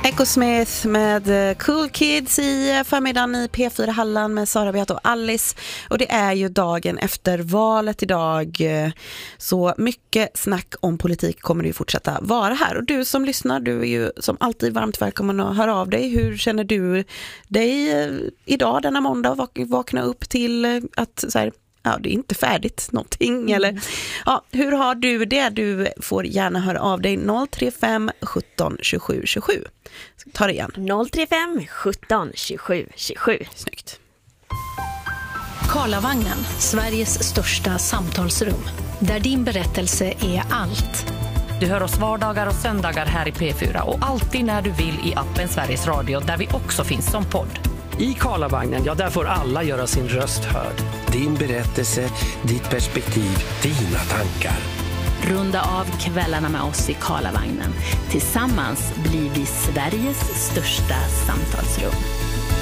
Echo Smith med Cool Kids i förmiddagen i P4 Halland med Sara, Beat och Alice. Och det är ju dagen efter valet idag. Så mycket snack om politik kommer det ju fortsätta vara här. Och du som lyssnar, du är ju som alltid varmt välkommen att höra av dig. Hur känner du dig idag denna måndag? Vakna upp till att så här, ja, det är inte färdigt någonting. Eller, ja, hur har du det? Du får gärna höra av dig 035 17 27 27. Ta det igen. 035 17 27 27. Snyggt. Karlavagnen, Sveriges största samtalsrum. Där din berättelse är allt. Du hör oss vardagar och söndagar här i P4 och alltid när du vill i appen Sveriges Radio där vi också finns som podd. I Karlavagnen, ja, där får alla göra sin röst hörd. Din berättelse, ditt perspektiv, dina tankar. Runda av kvällarna med oss i Karlavagnen. Tillsammans blir vi Sveriges största samtalsrum.